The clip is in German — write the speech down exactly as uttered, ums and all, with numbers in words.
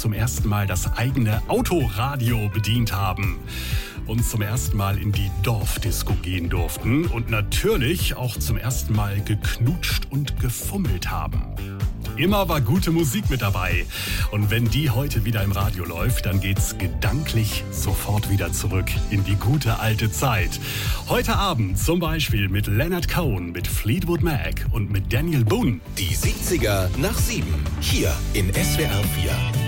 zum ersten Mal das eigene Autoradio bedient haben und zum ersten Mal in die Dorfdisco gehen durften und natürlich auch zum ersten Mal geknutscht und gefummelt haben. Immer war gute Musik mit dabei. Und wenn die heute wieder im Radio läuft, dann geht's gedanklich sofort wieder zurück in die gute alte Zeit. Heute Abend zum Beispiel mit Leonard Cohen, mit Fleetwood Mac und mit Daniel Boone. Die siebziger nach sieben, hier in S W R vier.